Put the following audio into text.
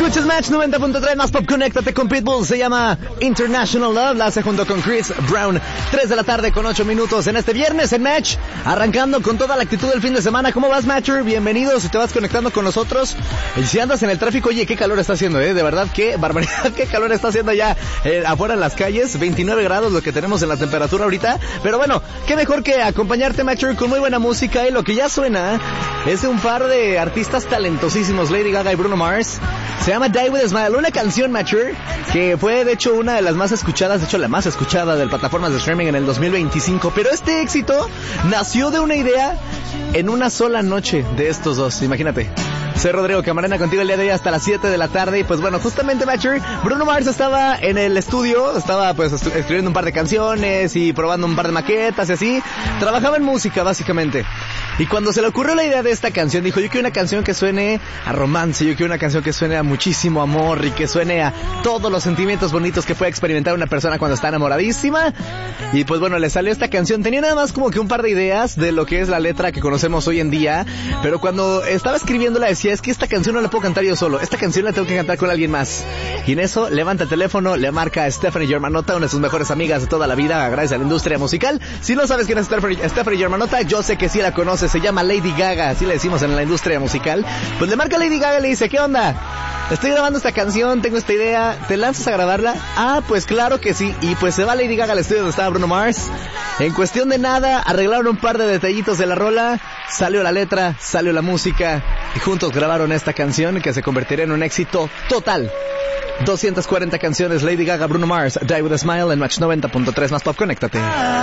Escuchas Match 90.3 más Pop. Conéctate con Pitbull. Se llama International Love. La hace junto con Chris Brown. 3 de la tarde con 8 minutos en este viernes en Match. Arrancando con toda la actitud del fin de semana. ¿Cómo vas, Matcher? Bienvenido si te vas conectando con nosotros. Y si andas en el tráfico, oye, qué calor está haciendo, De verdad, qué barbaridad, qué calor está haciendo allá afuera en las calles. 29 grados lo que tenemos en la temperatura ahorita. Pero bueno, qué mejor que acompañarte, Matcher, con muy buena música. Y lo que ya suena es de un par de artistas talentosísimos, Lady Gaga y Bruno Mars. Se llama Die With A Smile, una canción, Matcher, que fue de hecho una de las más escuchadas, de hecho la más escuchada de plataformas de streaming en el 2025. Pero este éxito nació de una idea en una sola noche de estos dos, imagínate. Soy Rodrigo Camarena, contigo el día de hoy hasta las 7 de la tarde. Y pues bueno, justamente, Matcher, Bruno Mars estaba en el estudio, estaba pues escribiendo un par de canciones y probando un par de maquetas y así. Trabajaba en música, básicamente. Y cuando se le ocurrió la idea de esta canción, dijo, yo quiero una canción que suene a romance, yo quiero una canción que suene a muchísimo amor y que suene a todos los sentimientos bonitos que puede experimentar una persona cuando está enamoradísima. Y pues bueno, le salió esta canción. Tenía nada más como que un par de ideas de lo que es la letra que conocemos hoy en día, pero cuando estaba escribiéndola decía, es que esta canción no la puedo cantar yo solo, esta canción la tengo que cantar con alguien más. Y en eso levanta el teléfono, le marca a Stephanie Germanotta, una de sus mejores amigas de toda la vida, gracias a la industria musical. Si no sabes quién es Stephanie Germanotta, yo sé que sí la conoces, se llama Lady Gaga, así le decimos en la industria musical. Pues le marca a Lady Gaga y le dice, ¿qué onda? Estoy grabando esta canción, tengo esta idea, ¿te lanzas a grabarla? Ah, pues claro que sí. Y pues se va Lady Gaga al estudio donde estaba Bruno Mars. En cuestión de nada, arreglaron un par de detallitos de la rola, salió la letra, salió la música y juntos grabaron esta canción que se convertiría en un éxito total. 240 canciones, Lady Gaga, Bruno Mars, Die With A Smile en Match 90.3 más Pop. Conéctate.